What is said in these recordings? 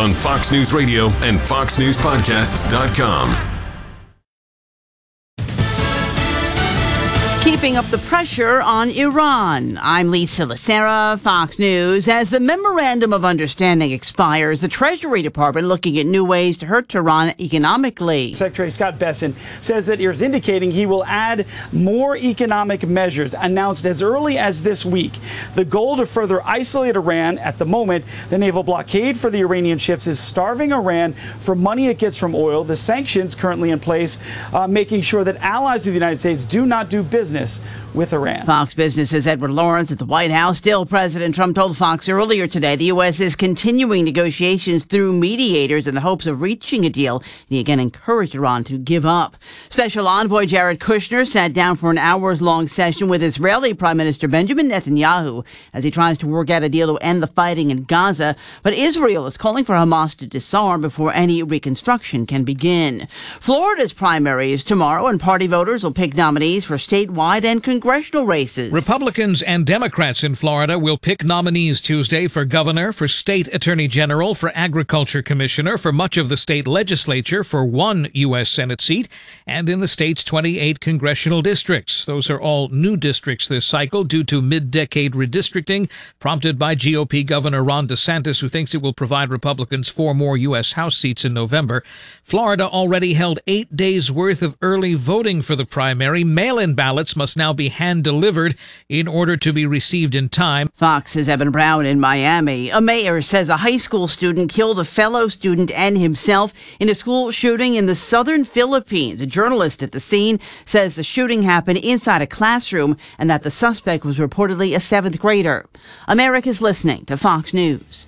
on Fox News Radio and FoxNewsPodcasts.com. Keeping up the pressure on Iran. I'm Lisa Lacera, Fox News. As the Memorandum of Understanding expires, the Treasury Department looking at new ways to hurt Tehran economically. Secretary Scott Bessent says that is indicating he will add more economic measures announced as early as this week. The goal to further isolate Iran. At the moment, the naval blockade for the Iranian ships is starving Iran for money it gets from oil. The sanctions currently in place, making sure that allies of the United States do not do business with Iran. Fox Business's Edward Lawrence at the White House. Still, President Trump told Fox earlier today the U.S. is continuing negotiations through mediators in the hopes of reaching a deal. And he again encouraged Iran to give up. Special Envoy Jared Kushner sat down for an hours-long session with Israeli Prime Minister Benjamin Netanyahu as he tries to work out a deal to end the fighting in Gaza. But Israel is calling for Hamas to disarm before any reconstruction can begin. Florida's primary is tomorrow, and party voters will pick nominees for statewide and congressional races. Republicans and Democrats in Florida will pick nominees Tuesday for governor, for state attorney general, for agriculture commissioner, for much of the state legislature, for one U.S. Senate seat, and in the state's 28 congressional districts. Those are all new districts this cycle due to mid-decade redistricting prompted by GOP Governor Ron DeSantis, who thinks it will provide Republicans 4 more U.S. House seats in November. Florida already held 8 days' worth of early voting for the primary. Mail-in ballots must now be hand-delivered in order to be received in time. Fox's Evan Brown in Miami. A mayor says a high school student killed a fellow student and himself in a school shooting in the southern Philippines. A journalist at the scene says the shooting happened inside a classroom and that the suspect was reportedly a 7th grader. America's listening to Fox News.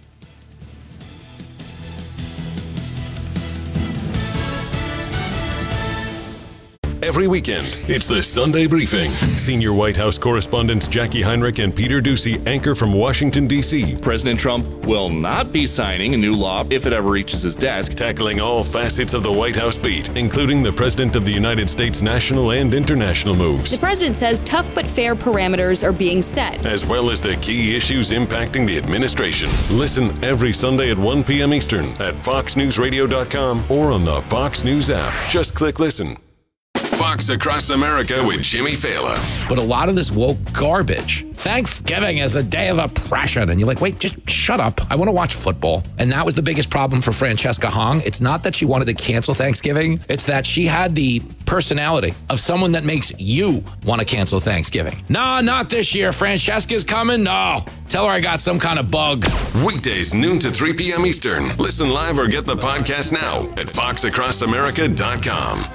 Every weekend, it's the Sunday Briefing. Senior White House correspondents Jackie Heinrich and Peter Doocy anchor from Washington, D.C. President Trump will not be signing a new law if it ever reaches his desk. Tackling all facets of the White House beat, including the President of the United States' national and international moves. The president says tough but fair parameters are being set, as well as the key issues impacting the administration. Listen every Sunday at 1 p.m. Eastern at foxnewsradio.com or on the Fox News app. Just click listen. Fox Across America with Jimmy Fallon. But a lot of this woke garbage. Thanksgiving is a day of oppression. And you're like, wait, just shut up. I want to watch football. And that was the biggest problem for Francesca Hong. It's not that she wanted to cancel Thanksgiving. It's that she had the personality of someone that makes you want to cancel Thanksgiving. No, not this year. Francesca's coming. No. Tell her I got some kind of bug. Weekdays, noon to 3 p.m. Eastern. Listen live or get the podcast now at foxacrossamerica.com.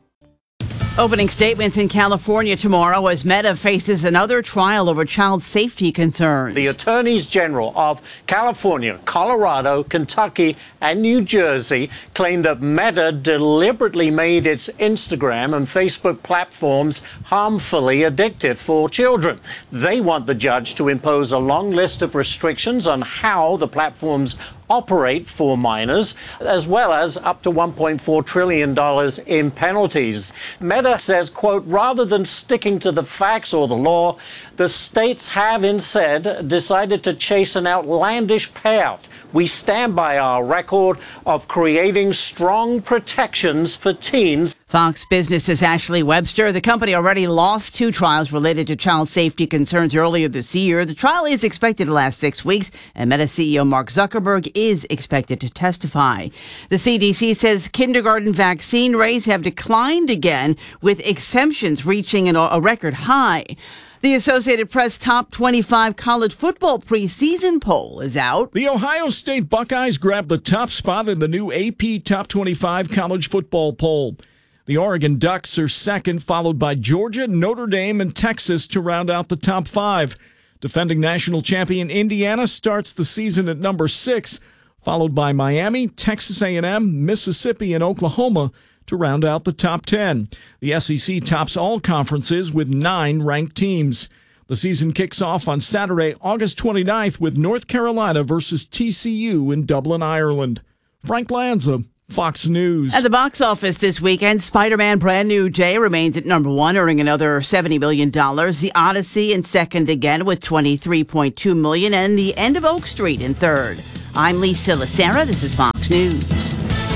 Opening statements in California tomorrow as Meta faces another trial over child safety concerns. The attorneys general of California, Colorado, Kentucky, and New Jersey claim that Meta deliberately made its Instagram and Facebook platforms harmfully addictive for children. They want the judge to impose a long list of restrictions on how the platforms operate for minors, as well as up to $1.4 trillion in penalties. Meta says, quote, rather than sticking to the facts or the law, the states have instead decided to chase an outlandish payout. We stand by our record of creating strong protections for teens. Fox Business's Ashley Webster. The company already lost 2 trials related to child safety concerns earlier this year. The trial is expected to last 6 weeks, and Meta CEO Mark Zuckerberg is expected to testify. The CDC says kindergarten vaccine rates have declined again, with exemptions reaching a record high. The Associated Press Top 25 College Football Preseason Poll is out. The Ohio State Buckeyes grabbed the top spot in the new AP Top 25 College Football Poll. The Oregon Ducks are second, followed by Georgia, Notre Dame, and Texas to round out the top 5. Defending national champion Indiana starts the season at number 6, followed by Miami, Texas A&M, Mississippi, and Oklahoma to round out the top 10. The SEC tops all conferences with 9 ranked teams. The season kicks off on Saturday, August 29th with North Carolina versus TCU in Dublin, Ireland. Frank Lanza, Fox News. At the box office this weekend, Spider-Man Brand New Day remains at number 1, earning another $70 million. The Odyssey in second again with $23.2 million, and The End of Oak Street in third. I'm Lisa Lacera. This is Fox. News.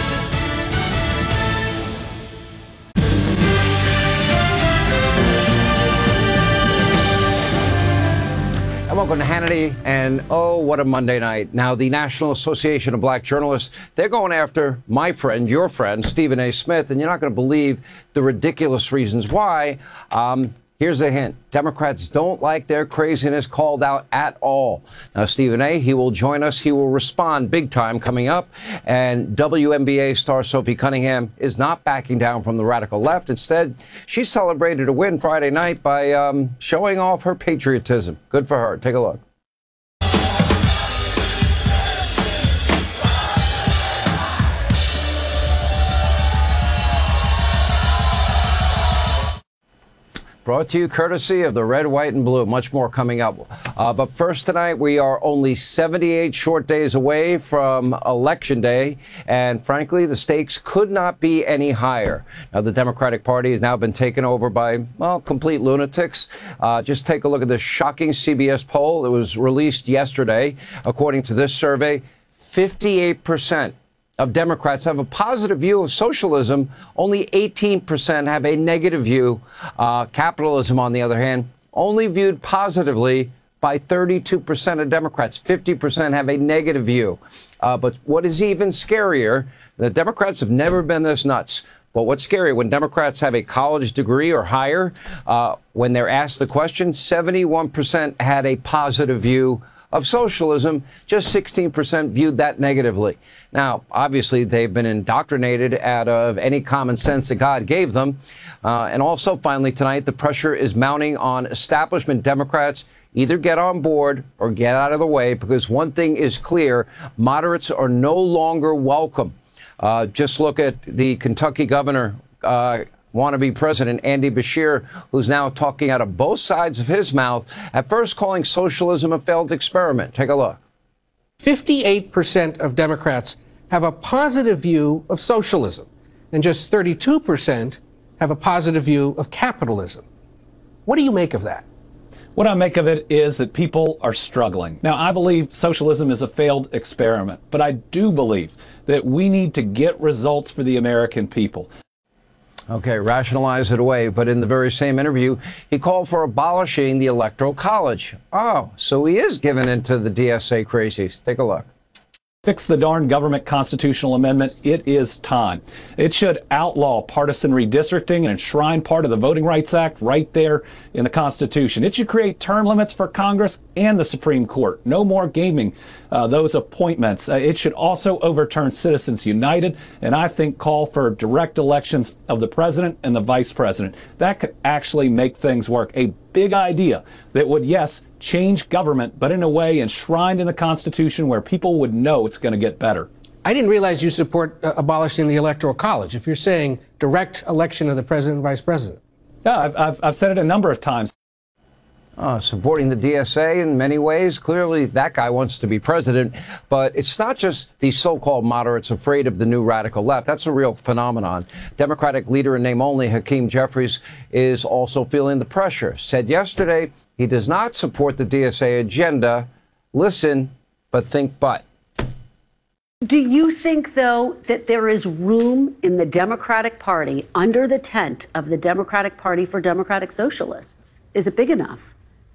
And welcome to Hannity. And oh, what a Monday night. Now, the National Association of Black Journalists, they're going after my friend, your friend, Stephen A. Smith. And you're not going to believe the ridiculous reasons why. Here's a hint. Democrats don't like their craziness called out at all. Now, Stephen A., he will join us. He will respond big time coming up. And WNBA star Sophie Cunningham is not backing down from the radical left. Instead, she celebrated a win Friday night by showing off her patriotism. Good for her. Take a look. Brought to you courtesy of the red, white, and blue. Much more coming up. But first tonight, we are only 78 short days away from Election Day. And frankly, the stakes could not be any higher. Now, the Democratic Party has now been taken over by, well, complete lunatics. Just take a look at this shocking CBS poll that was released yesterday. According to this survey, 58% of Democrats have a positive view of socialism. Only 18% have a negative view. Capitalism, on the other hand, only viewed positively by 32% of Democrats. 50% have a negative view. But what is even scarier, the Democrats have never been this nuts. But what's scary, when Democrats have a college degree or higher, when they're asked the question, 71% had a positive view of socialism. Just 16% viewed that negatively. Now, obviously, they've been indoctrinated out of any common sense that God gave them. And also, finally, tonight, the pressure is mounting on establishment Democrats. Either get on board or get out of the way, because one thing is clear, moderates are no longer welcome. Just look at the Kentucky governor, wannabe president Andy Beshear, who's now talking out of both sides of his mouth, at first calling socialism a failed experiment. Take a look. 58% of Democrats have a positive view of socialism, and just 32% have a positive view of capitalism. What do you make of that? What I make of it is that people are struggling. Now, I believe socialism is a failed experiment, but I do believe that we need to get results for the American people. Okay, rationalize it away. But in the very same interview, he called for abolishing the Electoral College. Oh, so he is giving into the DSA crazies. Take a look. Fix the darn government constitutional amendment. It is time. It should outlaw partisan redistricting and enshrine part of the Voting Rights Act right there in the Constitution. It should create term limits for Congress and the Supreme Court. No more gaming those appointments. It should also overturn Citizens United, and I think call for direct elections of the president and the vice president. That could actually make things work. A big idea that would, yes, change government, but in a way enshrined in the Constitution where people would know it's going to get better. I didn't realize you support abolishing the Electoral College. If you're saying direct election of the president and vice president. Yeah, I've said it a number of times. Supporting the DSA in many ways. Clearly, that guy wants to be president. But it's not just the so-called moderates afraid of the new radical left. That's a real phenomenon. Democratic leader in name only, Hakeem Jeffries, is also feeling the pressure. Said yesterday he does not support the DSA agenda. Listen, but think but. Do you think, though, that there is room in the Democratic Party under the tent of the Democratic Party for Democratic Socialists? Is it big enough?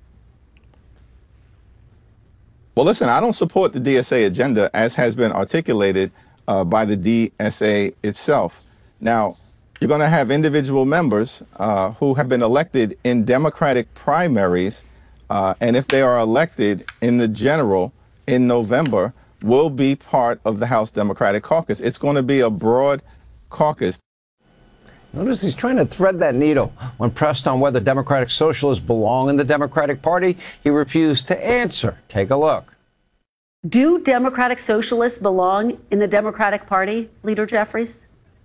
Well, listen, I don't support the DSA agenda as has been articulated by the DSA itself. Now, you're going to have individual members who have been elected in Democratic primaries, and if they are elected in the general in November, will be part of the House Democratic Caucus. It's going to be a broad caucus. Notice he's trying to thread that needle. When pressed on whether Democratic Socialists belong in the Democratic Party, he refused to answer. Take a look. Do Democratic Socialists belong in the Democratic Party, Leader Jeffries?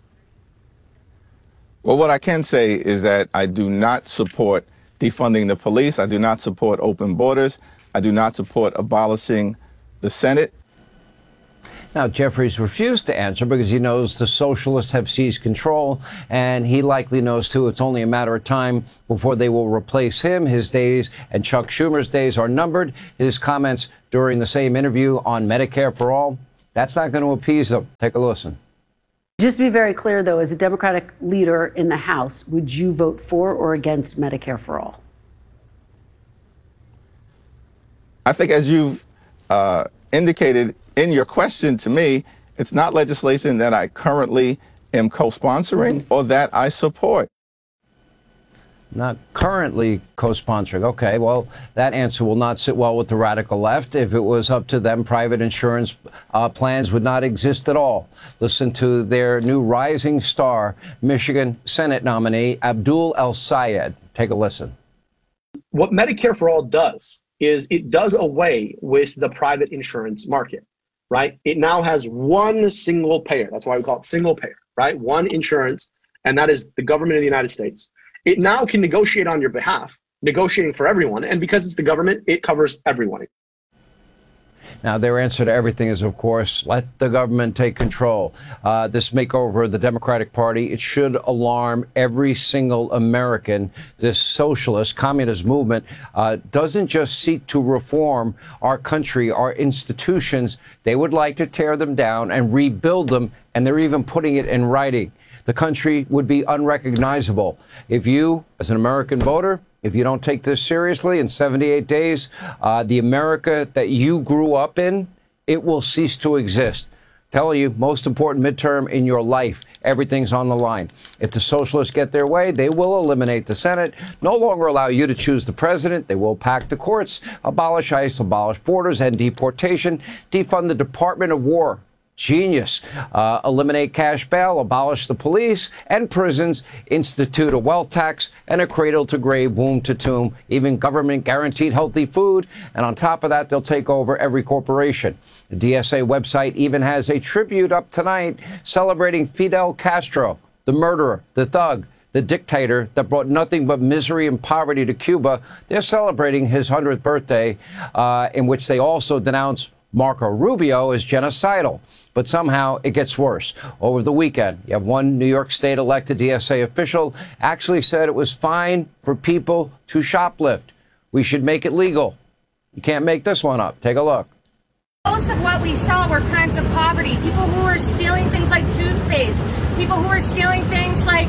Well, what I can say is that I do not support defunding the police. I do not support open borders. I do not support abolishing the Senate. Now, Jeffries refused to answer because he knows the socialists have seized control, and he likely knows, too, it's only a matter of time before they will replace him. His days and Chuck Schumer's days are numbered. His comments during the same interview on Medicare for All, That's not going to appease them. Take a listen. Just to be very clear, though, as a Democratic leader in the House, would you vote for or against Medicare for all? I think as you've indicated in your question to me, it's not legislation that I currently am co-sponsoring or that I support. Not currently co-sponsoring. Okay, well, that answer will not sit well with the radical left. If it was up to them, private insurance plans would not exist at all. Listen to their new rising star, Michigan Senate nominee, Abdul El-Sayed. Take a listen. What Medicare for All does is it does away with the private insurance market, right? It now has one single payer. That's why we call it single payer, right? One insurance, and that is the government of the United States. It now can negotiate on your behalf, negotiating for everyone. And because it's the government, it covers everyone. Now, their answer to everything is, of course, let the government take control. This makeover of the Democratic Party, it should alarm every single American. This socialist communist movement doesn't just seek to reform our country, our institutions. They would like to tear them down and rebuild them, and they're even putting it in writing. The country would be unrecognizable if you, as an American voter, if you don't take this seriously in 78 days, the America that you grew up in, it will cease to exist. Telling you, most important midterm in your life, everything's on the line. If the socialists get their way, they will eliminate the Senate, no longer allow you to choose the president. They will pack the courts, abolish ICE, abolish borders and deportation, defund the Department of War. Genius. Eliminate cash bail, abolish the police and prisons, institute a wealth tax and a cradle to grave, womb to tomb, even government guaranteed healthy food. And on top of that, they'll take over every corporation. The DSA website even has a tribute up tonight celebrating Fidel Castro, the murderer, the thug, the dictator that brought nothing but misery and poverty to Cuba. They're celebrating his 100th birthday, in which they also denounce Marco Rubio is genocidal. But somehow it gets worse. Over the weekend, you have one New York State elected DSA official actually said it was fine for people to shoplift. We should make it legal. You can't make this one up. Take a look. Most of what we saw were crimes of poverty. People who were stealing things like toothpaste. People who were stealing things like,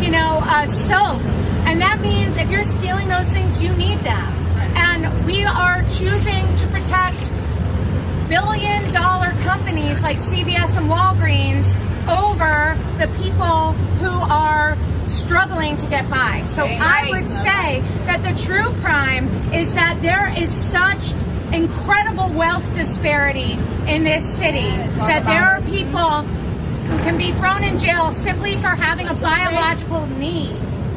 soap. And that means if you're stealing those things, you need them. And we are choosing to protect billion-dollar companies like CVS and Walgreens over the people who are struggling to get by. So I would say that the true crime is that there is such incredible wealth disparity in this city that there are people who can be thrown in jail simply for having a biological need.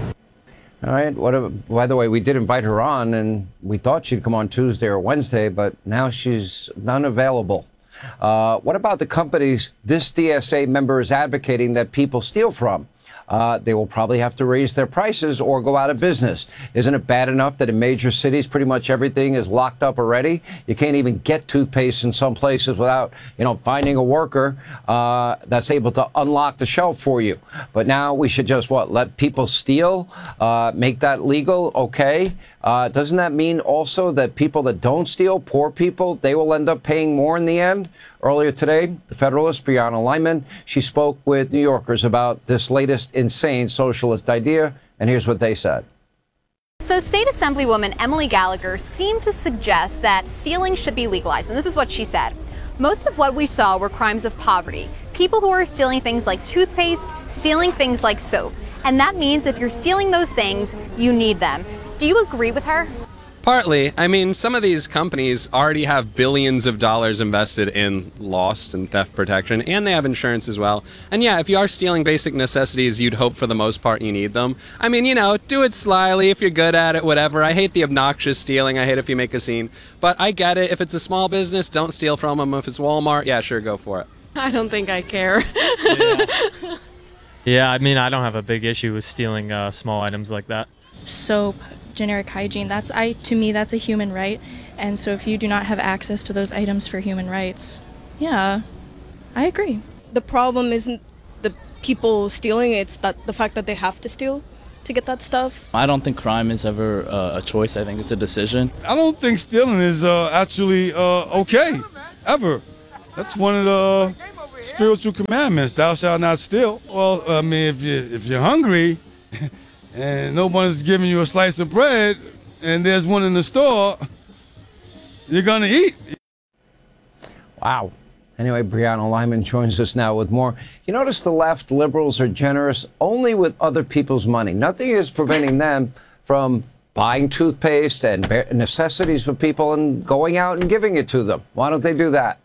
All right. By the way, we did invite her on, and we thought she'd come on Tuesday or Wednesday, but now she's unavailable. What about the companies this DSA member is advocating that people steal from? They will probably have to raise their prices or go out of business. Isn't it bad enough that in major cities pretty much everything is locked up already? You can't even get toothpaste in some places without, finding a worker that's able to unlock the shelf for you. But now we should just, let people steal, make that legal? Okay. Doesn't that mean also that people that don't steal, poor people, they will end up paying more in the end? Earlier today, the Federalist, Brianna Lyman, she spoke with New Yorkers about this latest insane socialist idea, and here's what they said. So State Assemblywoman Emily Gallagher seemed to suggest that stealing should be legalized, and this is what she said. Most of what we saw were crimes of poverty. People who are stealing things like toothpaste, stealing things like soap. And that means if you're stealing those things, you need them. Do you agree with her? Partly. I mean, some of these companies already have billions of dollars invested in lost and theft protection, and they have insurance as well. And yeah, if you are stealing basic necessities, you'd hope for the most part you need them. I mean, do it slyly if you're good at it, whatever. I hate the obnoxious stealing. I hate if you make a scene. But I get it. If it's a small business, don't steal from them. If it's Walmart, yeah, sure, go for it. I don't think I care. Yeah, I mean, I don't have a big issue with stealing small items like that. Soap, generic hygiene, to me that's a human right, and so if you do not have access to those items for human rights, yeah, I agree. The problem isn't the people stealing, it's the fact that they have to steal to get that stuff. I don't think crime is ever a choice. I think it's a decision. I don't think stealing is actually okay, ever. That's one of the spiritual commandments. Thou shalt not steal. Well, I mean, if you're hungry and no one's giving you a slice of bread and there's one in the store, you're going to eat. Wow. Anyway, Brianna Lyman joins us now with more. You notice the left liberals are generous only with other people's money. Nothing is preventing them from buying toothpaste and necessities for people and going out and giving it to them. Why don't they do that?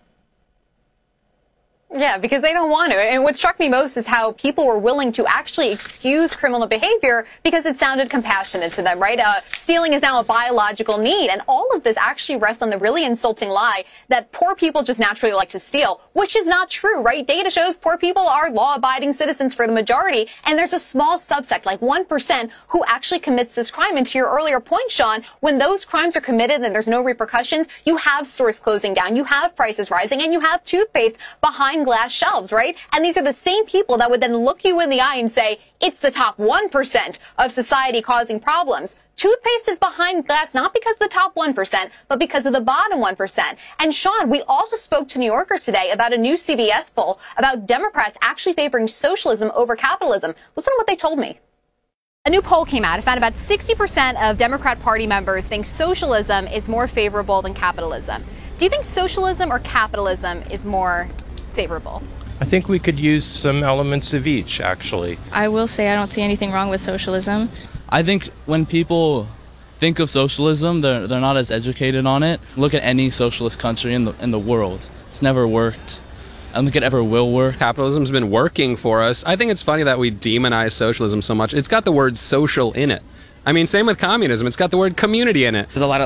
Yeah, because they don't want to. And what struck me most is how people were willing to actually excuse criminal behavior because it sounded compassionate to them, right? Stealing is now a biological need. And all of this actually rests on the really insulting lie that poor people just naturally like to steal, which is not true, right? Data shows poor people are law-abiding citizens for the majority. And there's a small subsect, like 1%, who actually commits this crime. And to your earlier point, Sean, when those crimes are committed and there's no repercussions, you have stores closing down, you have prices rising, and you have toothpaste behind glass shelves, right? And these are the same people that would then look you in the eye and say, it's the top 1% of society causing problems. Toothpaste is behind glass not because of the top 1%, but because of the bottom 1%. And Sean, we also spoke to New Yorkers today about a new CBS poll about Democrats actually favoring socialism over capitalism. Listen to what they told me. A new poll came out. It found about 60% of Democrat Party members think socialism is more favorable than capitalism. Do you think socialism or capitalism is more favorable? I think we could use some elements of each, actually. I will say I don't see anything wrong with socialism. I think when people think of socialism, they're not as educated on it. Look at any socialist country in the world. It's never worked. I don't think it ever will work. Capitalism's been working for us. I think it's funny that we demonize socialism so much. It's got the word social in it. I mean, same with communism. It's got the word community in it. There's a lot of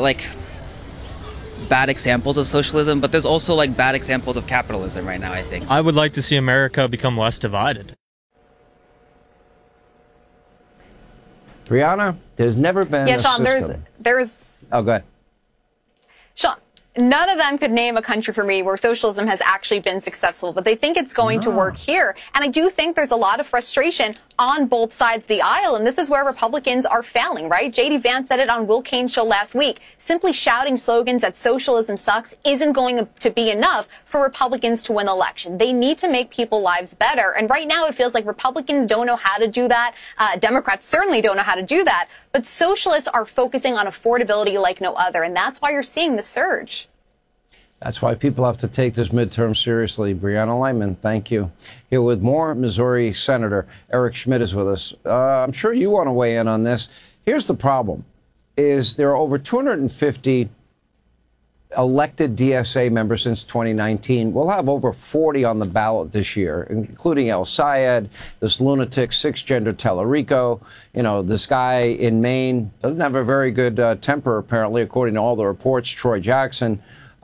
bad examples of socialism, but there's also bad examples of capitalism right now, I think. I would like to see America become less divided. Brianna, there's never been a Sean, system. there's Oh, go ahead. Sean, none of them could name a country for me where socialism has actually been successful, but they think it's going to work here. And I do think there's a lot of frustration on both sides of the aisle, and this is where Republicans are failing, right? J.D. Vance said it on Will Kane's show last week. Simply shouting slogans that socialism sucks isn't going to be enough for Republicans to win the election. They need to make people's lives better, and right now it feels like Republicans don't know how to do that. Democrats certainly don't know how to do that, but socialists are focusing on affordability like no other, and that's why you're seeing the surge. That's why people have to take this midterm seriously. Brianna Lyman, thank you. Here with more, Missouri Senator Eric Schmitt is with us. I'm sure you want to weigh in on this. Here's the problem, is there are over 250 elected DSA members since 2019. We'll have over 40 on the ballot this year, including El Sayed, this lunatic cisgender Tallarico. You know, this guy in Maine doesn't have a very good temper, apparently, according to all the reports, Troy Jackson.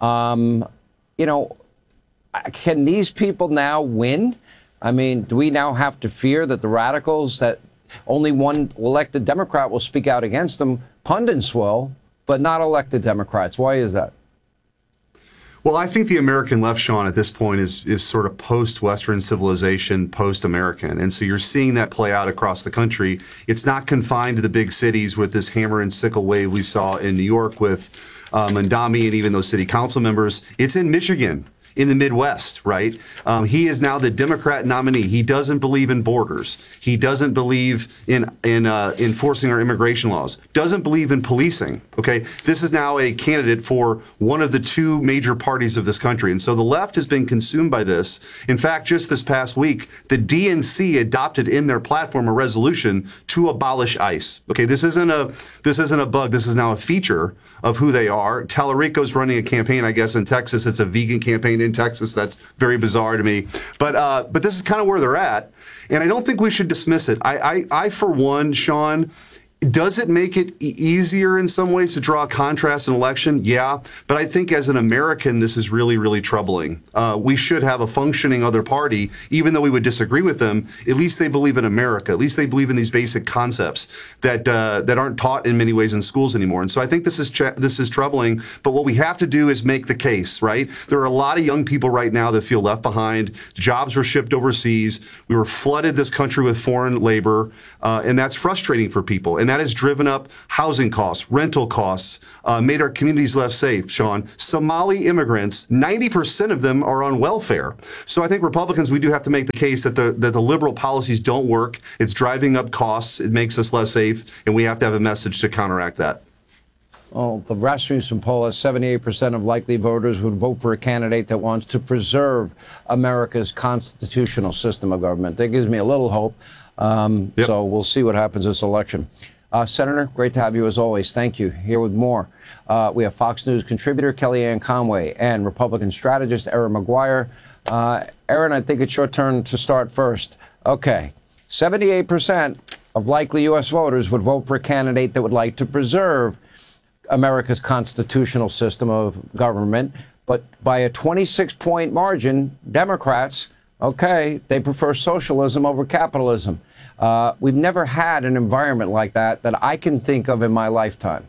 You know, can these people now win? I mean, do we now have to fear that the radicals, that only one elected Democrat will speak out against them, pundits will, but not elected Democrats? Why is that? Well, I think the American left, Sean, at this point is sort of post-Western civilization, post-American. And so you're seeing that play out across the country. It's not confined to the big cities with this hammer and sickle wave we saw in New York with Mandami and even those city council members. It's in Michigan, in the Midwest, right? He is now the Democrat nominee. He doesn't believe in borders. He doesn't believe in enforcing our immigration laws. Doesn't believe in policing. Okay, this is now a candidate for one of the two major parties of this country, and so the left has been consumed by this. In fact, just this past week, the DNC adopted in their platform a resolution to abolish ICE. Okay, this isn't a bug. This is now a feature of who they are. Tallarico's running a campaign, I guess, in Texas. It's a vegan campaign in Texas. That's very bizarre to me. But this is kind of where they're at. And I don't think we should dismiss it. I for one, Sean, does it make it easier in some ways to draw a contrast in election? Yeah. But I think as an American, this is really, really troubling. We should have a functioning other party, even though we would disagree with them. At least they believe in America. At least they believe in these basic concepts that aren't taught in many ways in schools anymore. And so I think this is troubling. But what we have to do is make the case, right? There are a lot of young people right now that feel left behind. Jobs were shipped overseas. We were flooded this country with foreign labor. And that's frustrating for people. And that has driven up housing costs, rental costs, made our communities less safe, Sean. Somali immigrants, 90% of them are on welfare. So I think Republicans, we do have to make the case that the liberal policies don't work. It's driving up costs. It makes us less safe, and we have to have a message to counteract that. Well, the Rasmussen poll has 78% of likely voters would vote for a candidate that wants to preserve America's constitutional system of government. That gives me a little hope. So we'll see what happens this election. Senator, great to have you as always. Thank you. Here with more. We have Fox News contributor Kellyanne Conway and Republican strategist Erin Maguire. Erin, I think it's your turn to start first. Okay. 78% of likely U.S. voters would vote for a candidate that would like to preserve America's constitutional system of government, but by a 26-point margin, Democrats, they prefer socialism over capitalism. We've never had an environment like that I can think of in my lifetime.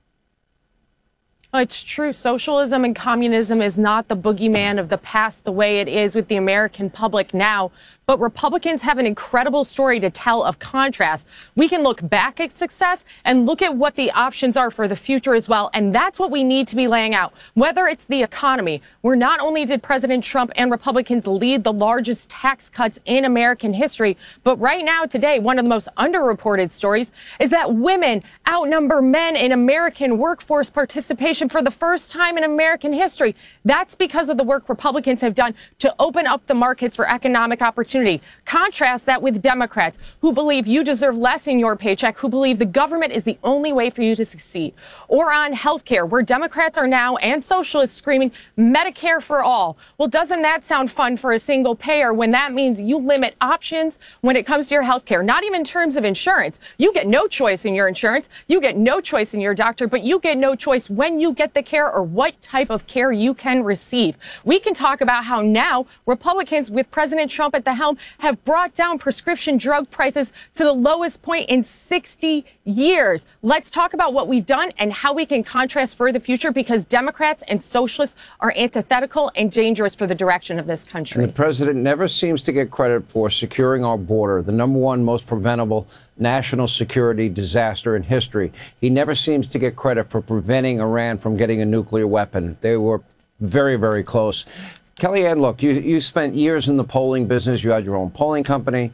It's true. Socialism and communism is not the boogeyman of the past the way it is with the American public now. But Republicans have an incredible story to tell of contrast. We can look back at success and look at what the options are for the future as well. And that's what we need to be laying out. Whether it's the economy, where not only did President Trump and Republicans lead the largest tax cuts in American history, but right now today, one of the most underreported stories is that women outnumber men in American workforce participation for the first time in American history. That's because of the work Republicans have done to open up the markets for economic opportunity. Contrast that with Democrats who believe you deserve less in your paycheck, who believe the government is the only way for you to succeed. Or on health care, where Democrats are now, and socialists, screaming Medicare for all. Well, doesn't that sound fun for a single payer when that means you limit options when it comes to your health care? Not even in terms of insurance. You get no choice in your insurance. You get no choice in your doctor, but you get no choice when you get the care or what type of care you can receive. We can talk about how now Republicans with President Trump at the helm have brought down prescription drug prices to the lowest point in 60 years. Let's talk about what we've done and how we can contrast for the future, because Democrats and socialists are antithetical and dangerous for the direction of this country. And the president never seems to get credit for securing our border, the #1 most preventable national security disaster in history. He never seems to get credit for preventing Iran from getting a nuclear weapon. They were very, very close. Kellyanne, look, you spent years in the polling business. You had your own polling company.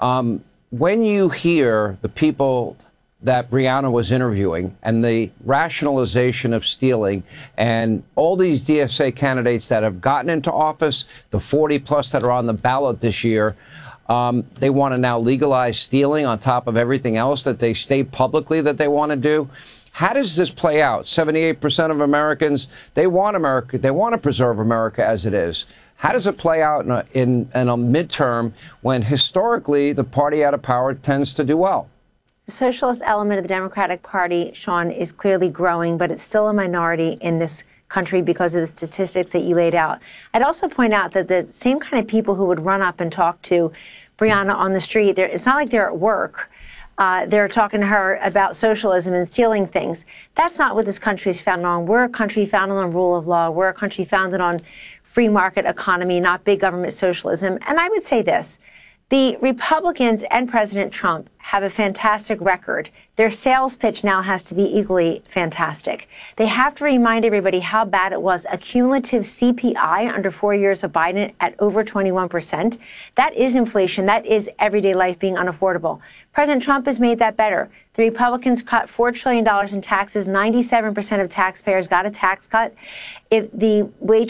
When you hear the people that Brianna was interviewing and the rationalization of stealing and all these DSA candidates that have gotten into office, the 40 plus that are on the ballot this year, they want to now legalize stealing on top of everything else that they state publicly that they want to do. How does this play out? 78% of Americans, they want America. They want to preserve America as it is. How does it play out in a midterm when historically the party out of power tends to do well? The socialist element of the Democratic Party, Sean, is clearly growing, but it's still a minority in this country because of the statistics that you laid out. I'd also point out that the same kind of people who would run up and talk to Brianna on the street, it's not like they're at work. They're talking to her about socialism and stealing things. That's not what this country is founded on. We're a country founded on rule of law. We're a country founded on free market economy, not big government socialism. And I would say this. The Republicans and President Trump have a fantastic record. Their sales pitch now has to be equally fantastic. They have to remind everybody how bad it was. A cumulative CPI under 4 years of Biden at over 21%. That is inflation. That is everyday life being unaffordable. President Trump has made that better. The Republicans cut $4 trillion in taxes. 97% of taxpayers got a tax cut. If the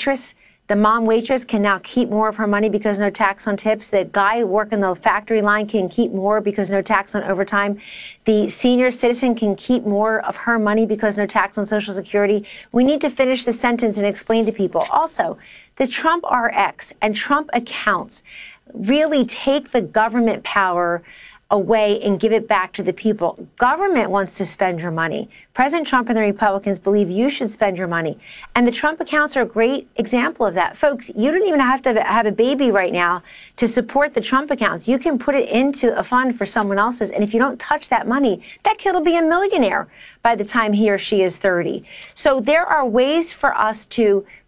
mom waitress can now keep more of her money because no tax on tips. The guy working the factory line can keep more because no tax on overtime. The senior citizen can keep more of her money because no tax on Social Security. We need to finish the sentence and explain to people. Also, the Trump RX and Trump accounts really take the government power away and give it back to the people. Government wants to spend your money. President Trump and the Republicans believe you should spend your money. And the Trump accounts are a great example of that. Folks, you don't even have to have a baby right now to support the Trump accounts. You can put it into a fund for someone else's. And if you don't touch that money, that kid will be a millionaire by the time he or she is 30. So there are ways for us to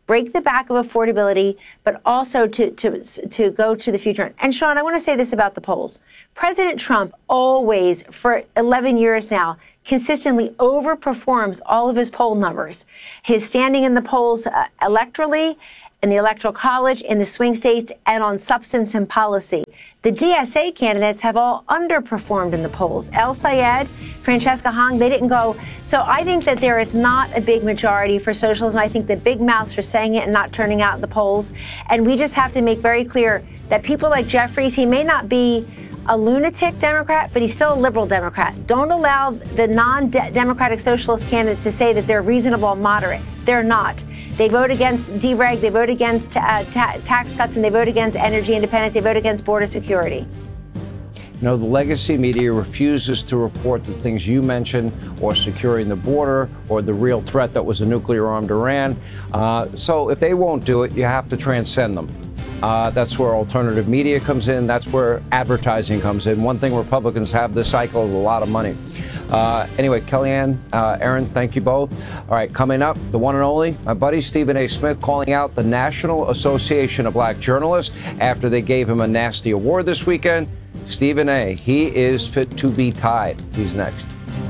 break the back of affordability, but also to go to the future. And Sean, I want to say this about the polls. President Trump always, for 11 years now, consistently overperforms all of his poll numbers. His standing in the polls electorally, in the Electoral College, in the swing states, and on substance and policy. The DSA candidates have all underperformed in the polls. El Sayed, Francesca Hong, they didn't go. So I think that there is not a big majority for socialism. I think the big mouths are saying it and not turning out in the polls. And we just have to make very clear that people like Jeffries, he may not be a lunatic Democrat, but he's still a liberal Democrat. Don't allow the non-democratic socialist candidates to say that they're reasonable and moderate. They're not. They vote against dereg, they vote against tax cuts, and they vote against energy independence. They vote against border security. You know, the legacy media refuses to report the things you mentioned, or securing the border, or the real threat that was a nuclear-armed Iran. So if they won't do it, you have to transcend them. That's where alternative media comes in. That's where advertising comes in. One thing Republicans have this cycle is a lot of money. Anyway, Kellyanne, Aaron, thank you both. All right, coming up, the one and only, my buddy Stephen A. Smith calling out the National Association of Black Journalists after they gave him a nasty award this weekend. Stephen A., he is fit to be tied. He's next.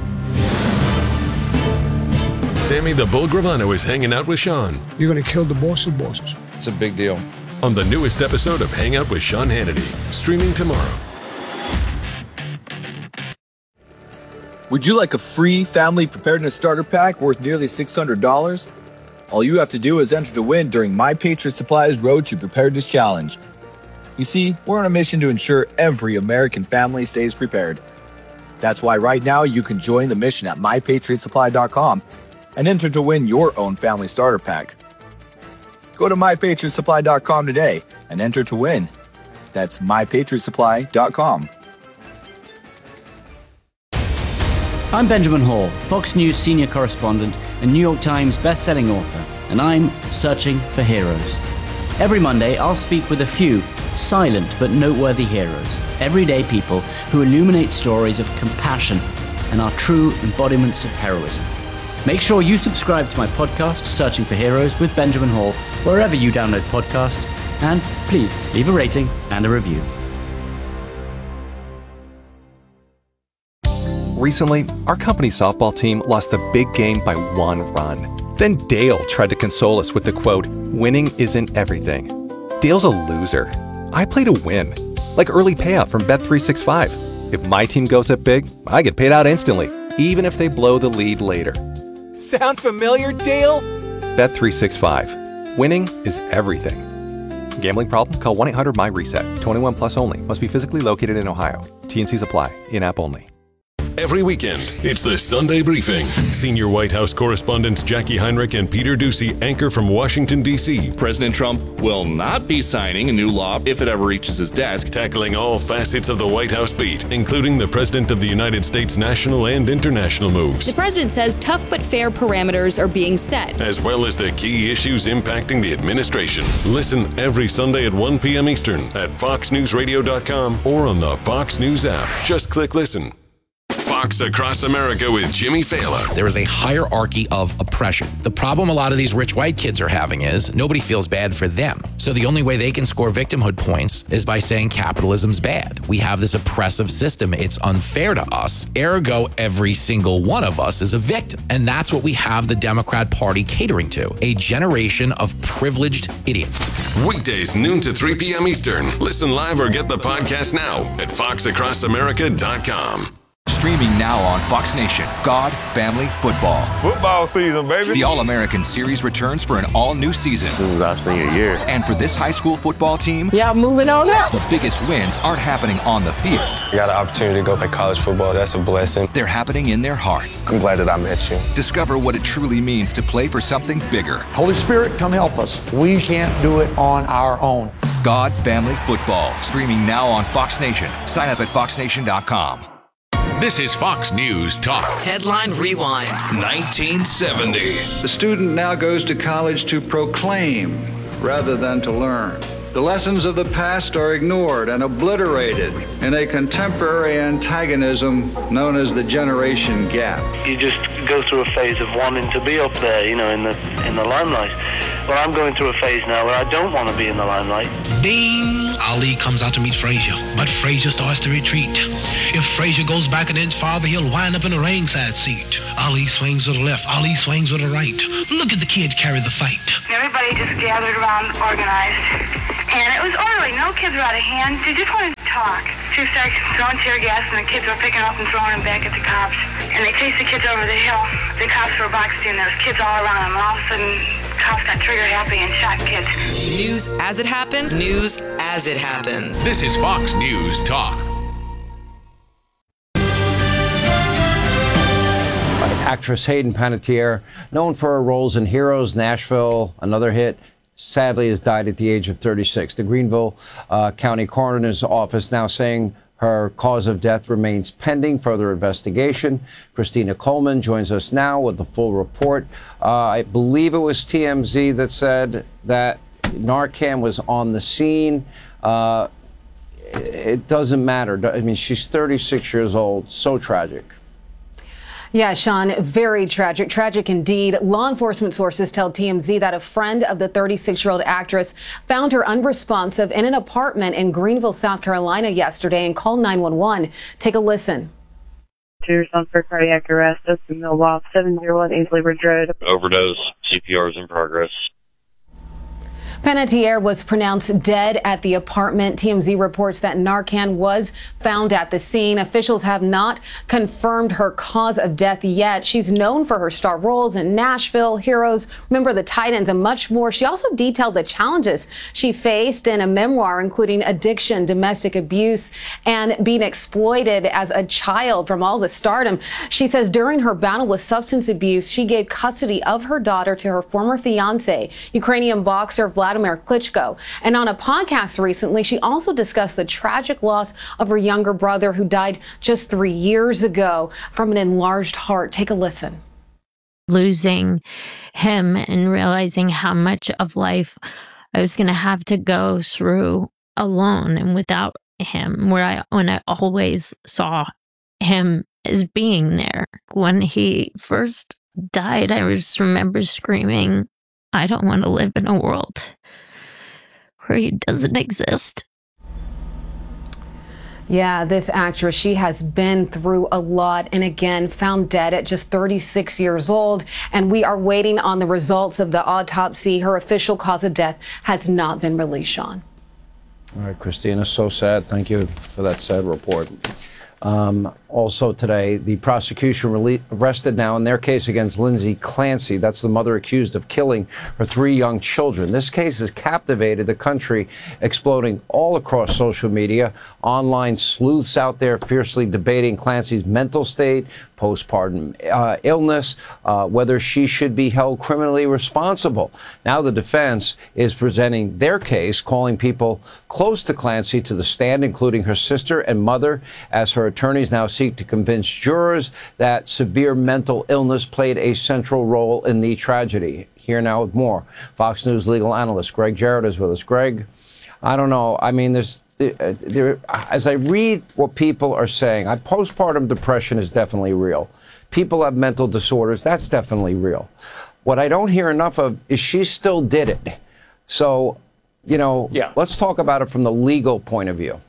Sammy the Bull Gravano is hanging out with Sean. You're going to kill the boss of bosses. It's a big deal. On the newest episode of Hang Out with Sean Hannity, streaming tomorrow. Would you like a free family preparedness starter pack worth nearly $600? All you have to do is enter to win during My Patriot Supply's Road to Preparedness Challenge. You see, we're on a mission to ensure every American family stays prepared. That's why right now you can join the mission at MyPatriotSupply.com and enter to win your own family starter pack. Go to MyPatriotSupply.com today and enter to win. That's MyPatriotSupply.com. I'm Benjamin Hall, Fox News senior correspondent and New York Times best-selling author, and I'm searching for heroes. Every Monday, I'll speak with a few silent but noteworthy heroes, everyday people who illuminate stories of compassion and are true embodiments of heroism. Make sure you subscribe to my podcast, Searching for Heroes with Benjamin Hall, wherever you download podcasts, and please leave a rating and a review. Recently, our company softball team lost the big game by 1 run. Then Dale tried to console us with the quote, "Winning isn't everything." Dale's a loser. I play to win, like early payout from Bet365. If my team goes up big, I get paid out instantly, even if they blow the lead later. Sound familiar, Dale? Bet365. Winning is everything. Gambling problem? Call 1-800-MY-RESET. 21 plus only. Must be physically located in Ohio. T&Cs apply. In-app only. Every weekend, it's the Sunday Briefing. Senior White House correspondents Jackie Heinrich and Peter Doocy anchor from Washington, D.C. President Trump will not be signing a new law if it ever reaches his desk. Tackling all facets of the White House beat, including the President of the United States' national and international moves. The president says tough but fair parameters are being set, as well as the key issues impacting the administration. Listen every Sunday at 1 p.m. Eastern at FoxNewsRadio.com or on the Fox News app. Just click listen. Fox Across America with Jimmy Fallon. There is a hierarchy of oppression. The problem a lot of these rich white kids are having is nobody feels bad for them. So the only way they can score victimhood points is by saying capitalism's bad. We have this oppressive system. It's unfair to us. Ergo, every single one of us is a victim. And that's what we have the Democrat Party catering to. A generation of privileged idiots. Weekdays, noon to 3 p.m. Eastern. Listen live or get the podcast now at foxacrossamerica.com. Streaming now on Fox Nation, God, Family, Football. Football season, baby. The All-American Series returns for an all-new season. This is our senior year. And for this high school football team, moving on up. The biggest wins aren't happening on the field. I got an opportunity to go play college football. That's a blessing. They're happening in their hearts. I'm glad that I met you. Discover what it truly means to play for something bigger. Holy Spirit, come help us. We can't do it on our own. God, Family, Football. Streaming now on Fox Nation. Sign up at foxnation.com. This is Fox News Talk. Headline Rewind. 1970. The student now goes to college to proclaim rather than to learn. The lessons of the past are ignored and obliterated in a contemporary antagonism known as the generation gap. You just go through a phase of wanting to be up there, in the limelight. Well, I'm going through a phase now where I don't want to be in the limelight. Ding! Ali comes out to meet Frazier, but Frazier starts to retreat. If Frazier goes back an inch farther, he'll wind up in a ringside seat. Ali swings to the left, Ali swings to the right. Look at the kids carry the fight. Everybody just gathered around, organized, and it was orderly. No kids were out of hand. They just wanted to talk. She started throwing tear gas, and the kids were picking up and throwing them back at the cops. And they chased the kids over the hill. The cops were boxed in. There was kids all around them. And all of a sudden, cops got trigger happy and shot kids. News as it happened, news as it happens. This is Fox News Talk. Actress Hayden Panettiere, known for her roles in Heroes, Nashville, another hit, sadly has died at the age of 36. The Greenville County Coroner's Office now saying her cause of death remains pending further investigation. Christina Coleman joins us now with the full report. I believe it was TMZ that said that Narcan was on the scene. It doesn't matter. I mean, she's 36 years old. So tragic. Yeah, Sean, very tragic. Tragic indeed. Law enforcement sources tell TMZ that a friend of the 36-year-old actress found her unresponsive in an apartment in Greenville, South Carolina yesterday and called 911. Take a listen. On for cardiac arrest, Dustin Milwaukee, 701 Ainsley Ridge Road. Overdose. CPR is in progress. Panettiere was pronounced dead at the apartment. TMZ reports that Narcan was found at the scene. Officials have not confirmed her cause of death yet. She's known for her star roles in Nashville, Heroes, Remember the Titans, and much more. She also detailed the challenges she faced in a memoir, including addiction, domestic abuse, and being exploited as a child from all the stardom. She says during her battle with substance abuse, she gave custody of her daughter to her former fiance, Ukrainian boxer Vladimir Klitschko. And on a podcast recently, she also discussed the tragic loss of her younger brother who died just 3 years ago from an enlarged heart. Take a listen. Losing him and realizing how much of life I was going to have to go through alone and without him, when I always saw him as being there. When he first died, I just remember screaming, I don't want to live in a world where he doesn't exist. Yeah, this actress, she has been through a lot and again found dead at just 36 years old. And we are waiting on the results of the autopsy. Her official cause of death has not been released, Sean. All right, Christina, so sad. Thank you for that sad report. Also today, the prosecution arrested now in their case against Lindsay Clancy. That's the mother accused of killing her 3 young children. This case has captivated the country, exploding all across social media. Online sleuths out there fiercely debating Clancy's mental state, postpartum illness, whether she should be held criminally responsible. Now the defense is presenting their case, calling people close to Clancy to the stand, including her sister and mother, as her attorneys now seek to convince jurors that severe mental illness played a central role in the tragedy. Here now with more. Fox News legal analyst Greg Jarrett is with us. Greg, I don't know. I mean, as I read what people are saying, postpartum depression is definitely real. People have mental disorders. That's definitely real. What I don't hear enough of is she still did it. So, let's talk about it from the legal point of view.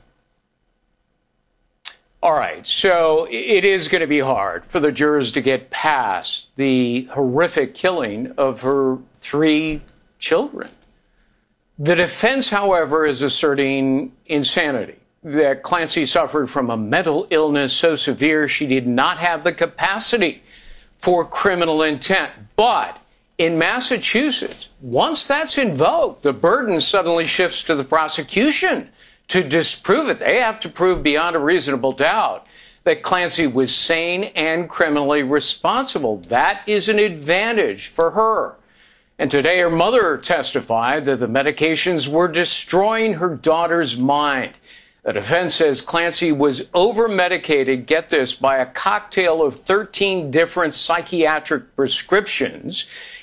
All right, so it is going to be hard for the jurors to get past the horrific killing of her 3 children. The defense, however, is asserting insanity, that Clancy suffered from a mental illness so severe she did not have the capacity for criminal intent. But in Massachusetts, once that's invoked, the burden suddenly shifts to the prosecution to disprove it. They have to prove beyond a reasonable doubt that Clancy was sane and criminally responsible. That is an advantage for her. And today her mother testified that the medications were destroying her daughter's mind. The defense says Clancy was over-medicated, get this, by a cocktail of 13 different psychiatric prescriptions.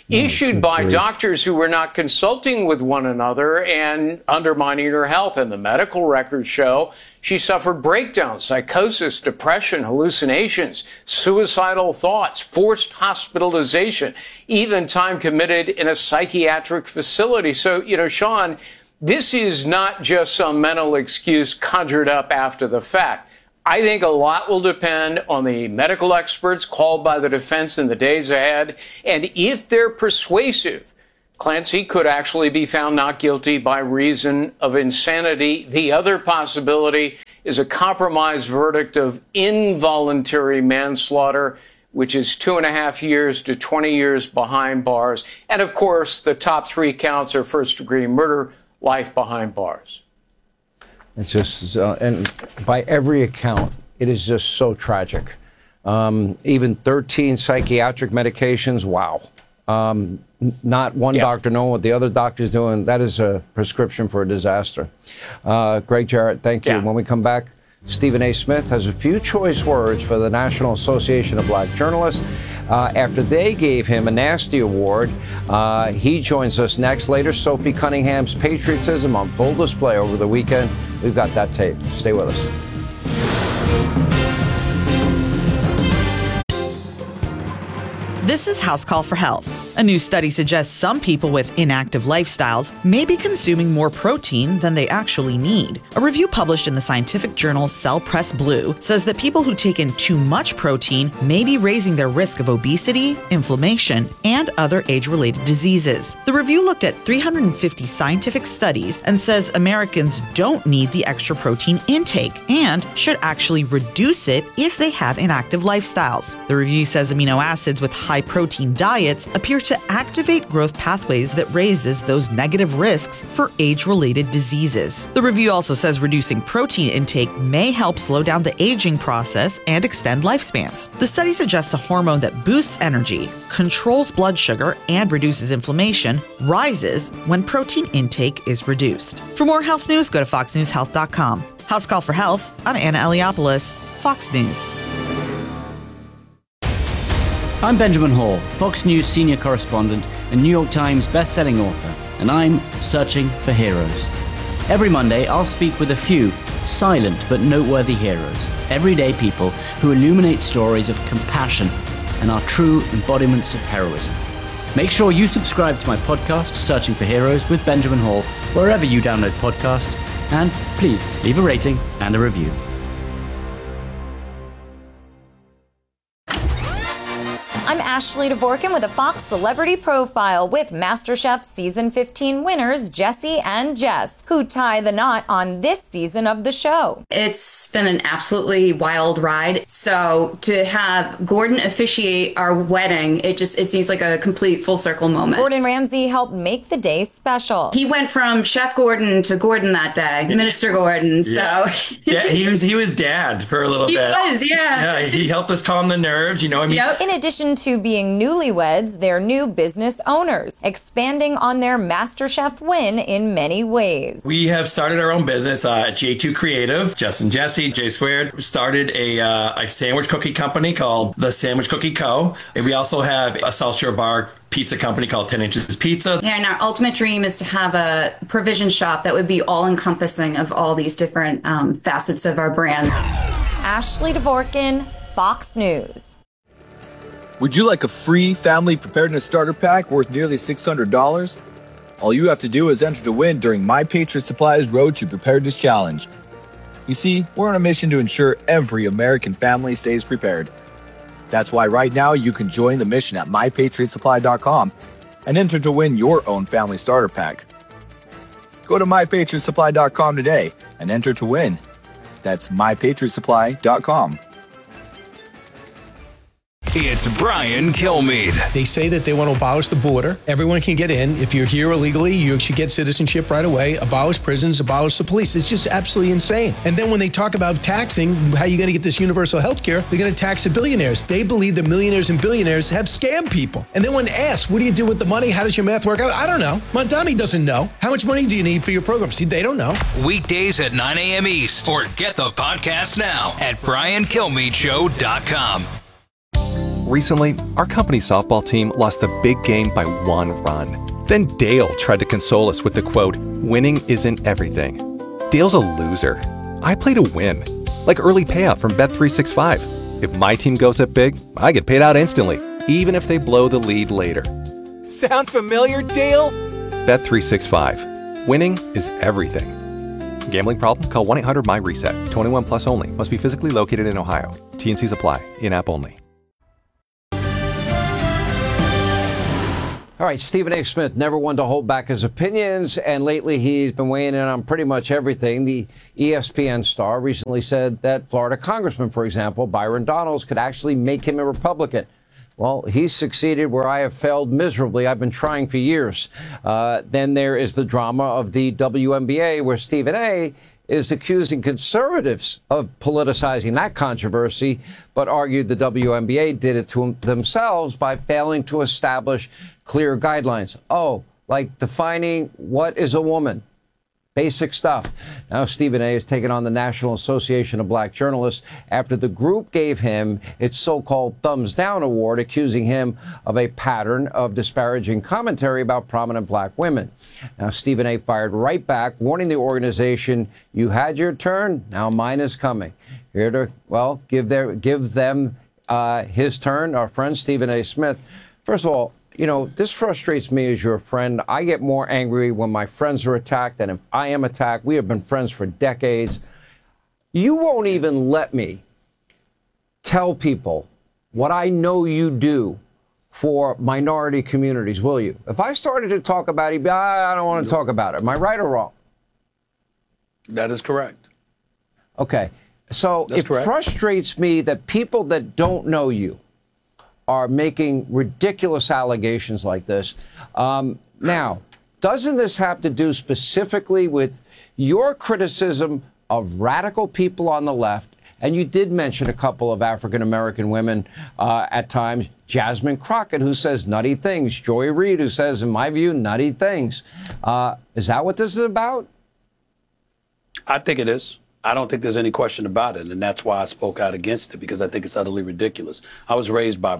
issued by doctors who were not consulting with one another and undermining her health. And the medical records show she suffered breakdowns, psychosis, depression, hallucinations, suicidal thoughts, forced hospitalization, even time committed in a psychiatric facility. So, Sean, this is not just some mental excuse conjured up after the fact. I think a lot will depend on the medical experts called by the defense in the days ahead. And if they're persuasive, Clancy could actually be found not guilty by reason of insanity. The other possibility is a compromise verdict of involuntary manslaughter, which is 2.5 years to 20 years behind bars. And of course, the top 3 counts are first-degree murder, life behind bars. It's just, and by every account, it is just so tragic. Even 13 psychiatric medications, wow. Not one doctor knowing what the other doctor's doing. That is a prescription for a disaster. Greg Jarrett, thank you. When we come back, Stephen A. Smith has a few choice words for the National Association of Black Journalists. After they gave him a nasty award, he joins us next. Later, Sophie Cunningham's patriotism on full display over the weekend. We've got that tape. Stay with us. This is House Call for Health. A new study suggests some people with inactive lifestyles may be consuming more protein than they actually need. A review published in the scientific journal Cell Press Blue says that people who take in too much protein may be raising their risk of obesity, inflammation, and other age-related diseases. The review looked at 350 scientific studies and says Americans don't need the extra protein intake and should actually reduce it if they have inactive lifestyles. The review says amino acids with high-protein diets appear to activate growth pathways that raises those negative risks for age-related diseases. The review also says reducing protein intake may help slow down the aging process and extend lifespans. The study suggests a hormone that boosts energy, controls blood sugar, and reduces inflammation rises when protein intake is reduced. For more health news, go to foxnewshealth.com. House Call for Health, I'm Anna Eliopoulos, Fox News. I'm Benjamin Hall, Fox News senior correspondent and New York Times best-selling author, and I'm searching for heroes. Every Monday, I'll speak with a few silent but noteworthy heroes, everyday people who illuminate stories of compassion and are true embodiments of heroism. Make sure you subscribe to my podcast, Searching for Heroes with Benjamin Hall, wherever you download podcasts, and please leave a rating and a review. I'm Ashley Dvorkin with a Fox Celebrity Profile with MasterChef Season 15 winners Jesse and Jess, who tie the knot on this season of the show. It's been an absolutely wild ride. So to have Gordon officiate our wedding, it seems like a complete full circle moment. Gordon Ramsay helped make the day special. He went from Chef Gordon to Gordon that day, Minister Gordon. Yeah. So yeah, he was dad for a little bit. He was, yeah. Yeah, he helped us calm the nerves, Yep. In addition to being newlyweds, they're new business owners, expanding on their MasterChef win in many ways. We have started our own business at J2 Creative. Jess and Jesse, J Squared, started a sandwich cookie company called The Sandwich Cookie Co. And we also have a South Shore Bar pizza company called 10 Inches Pizza. Yeah, and our ultimate dream is to have a provision shop that would be all-encompassing of all these different facets of our brand. Ashley Dvorkin, Fox News. Would you like a free family preparedness starter pack worth nearly $600? All you have to do is enter to win during My Patriot Supply's Road to Preparedness Challenge. You see, we're on a mission to ensure every American family stays prepared. That's why right now you can join the mission at MyPatriotSupply.com and enter to win your own family starter pack. Go to MyPatriotSupply.com today and enter to win. That's MyPatriotSupply.com. It's Brian Kilmeade. They say that they want to abolish the border. Everyone can get in. If you're here illegally, you should get citizenship right away. Abolish prisons, abolish the police. It's just absolutely insane. And then when they talk about taxing, how are you going to get this universal health care? They're going to tax the billionaires. They believe the millionaires and billionaires have scammed people. And then when asked, what do you do with the money? How does your math work out? I don't know. Montami doesn't know. How much money do you need for your program? See, they don't know. Weekdays at 9 a.m. East. Or get the podcast now at BrianKilmeadeShow.com. Recently, our company's softball team lost the big game by 1 run. Then Dale tried to console us with the quote, "Winning isn't everything." Dale's a loser. I play to win, like early payout from Bet365. If my team goes up big, I get paid out instantly, even if they blow the lead later. Sound familiar, Dale? Bet365. Winning is everything. Gambling problem? Call 1-800-MY-RESET. 21 plus only. Must be physically located in Ohio. T&Cs apply. In-app only. All right, Stephen A. Smith, never one to hold back his opinions, and lately he's been weighing in on pretty much everything. The ESPN star recently said that Florida Congressman, for example, Byron Donalds, could actually make him a Republican. Well, he succeeded where I have failed miserably. I've been trying for years. Then there is the drama of the WNBA, where Stephen A. is accusing conservatives of politicizing that controversy, but argued the WNBA did it to themselves by failing to establish clear guidelines. Oh, like defining what is a woman. Basic stuff. Now Stephen A. has taken on the National Association of Black Journalists after the group gave him its so-called thumbs down award, accusing him of a pattern of disparaging commentary about prominent black women. Now Stephen A. fired right back, warning the organization, "You had your turn, now mine is coming." Here to, well, give them his turn, our friend Stephen A. Smith. First of all, you know, this frustrates me as your friend. I get more angry when my friends are attacked than if I am attacked. We have been friends for decades. You won't even let me tell people what I know you do for minority communities, will you? If I started to talk about it, I don't want to talk about it. Am I right or wrong? That is correct. Okay. So it frustrates me that people that don't know you are making ridiculous allegations like this. Now, doesn't this have to do specifically with your criticism of radical people on the left? And you did mention a couple of African-American women at times, Jasmine Crockett, who says nutty things, Joy Reid, who says, in my view, nutty things. Is that what this is about? I think it is. I don't think there's any question about it, and that's why I spoke out against it, because I think it's utterly ridiculous. I was raised by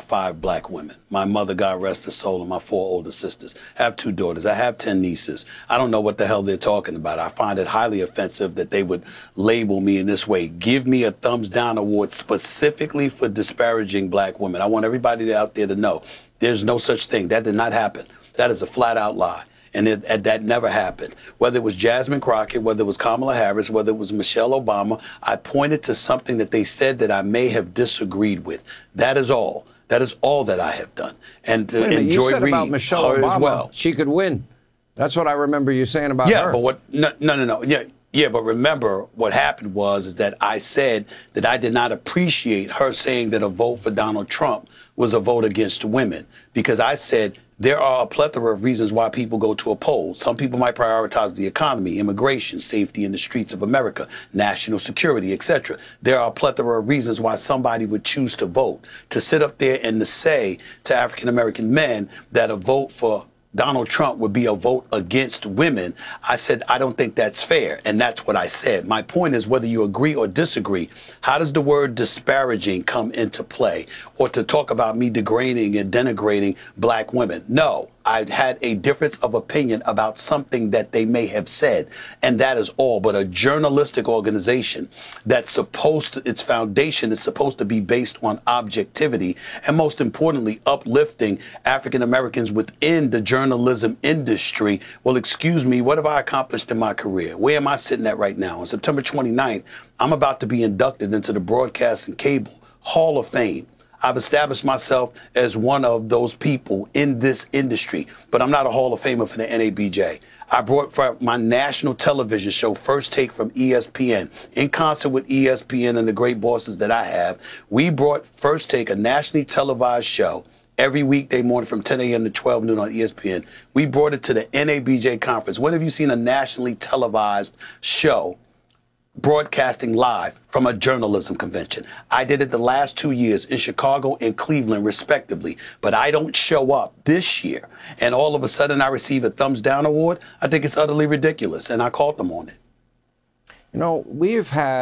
5 black women. My mother, God rest her soul, and my 4 older sisters. I have 2 daughters. I have 10 nieces. I don't know what the hell they're talking about. I find it highly offensive that they would label me in this way. Give me a thumbs down award specifically for disparaging black women. I want everybody out there to know there's no such thing. That did not happen. That is a flat-out lie. And that never happened. Whether it was Jasmine Crockett, whether it was Kamala Harris, whether it was Michelle Obama, I pointed to something that they said that I may have disagreed with. That is all. That is all that I have done. And to enjoy you said about Michelle Obama, as well. She could win. That's what I remember you saying about her. Yeah, but what? No. Yeah, but remember what happened is that I said that I did not appreciate her saying that a vote for Donald Trump was a vote against women, because I said there are a plethora of reasons why people go to a poll. Some people might prioritize the economy, immigration, safety in the streets of America, national security, etc. There are a plethora of reasons why somebody would choose to vote. To sit up there and to say to African American men that a vote for Donald Trump would be a vote against women, I said, I don't think that's fair. And that's what I said. My point is, whether you agree or disagree, how does the word disparaging come into play? Or to talk about me degrading and denigrating black women? No. I had a difference of opinion about something that they may have said, and that is all. But a journalistic organization that's supposed to, its foundation is supposed to be based on objectivity, and most importantly, uplifting African Americans within the journalism industry. Well, excuse me, what have I accomplished in my career? Where am I sitting at right now? On September 29th, I'm about to be inducted into the Broadcast and Cable Hall of Fame. I've established myself as one of those people in this industry, but I'm not a Hall of Famer for the NABJ. I brought for my national television show, First Take from ESPN, in concert with ESPN and the great bosses that I have. We brought First Take, a nationally televised show, every weekday morning from 10 a.m. to 12 noon on ESPN. We brought it to the NABJ conference. When have you seen a nationally televised show broadcasting live from a journalism convention? I did it the last 2 years in Chicago and Cleveland, respectively. But I don't show up this year, and all of a sudden I receive a thumbs down award. I think it's utterly ridiculous, and I called them on it. You know, we've had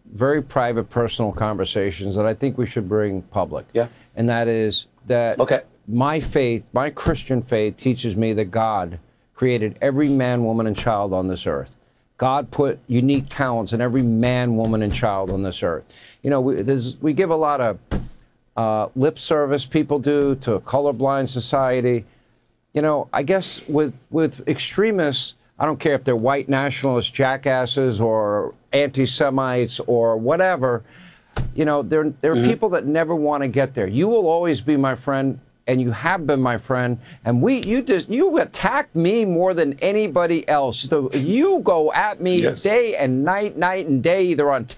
very private, personal conversations that I think we should bring public. Yeah. And that is that my faith, my Christian faith, teaches me that God created every man, woman, and child on this earth. God put unique talents in every man, woman, and child on this earth. You know, we give a lot of lip service, people do, to a colorblind society. You know, I guess with extremists, I don't care if they're white nationalist jackasses or anti-Semites or whatever, you know, there are people that never want to get there. You will always be my friend, and you have been my friend, and you attack me more than anybody else. So you go at me day and night and day, either on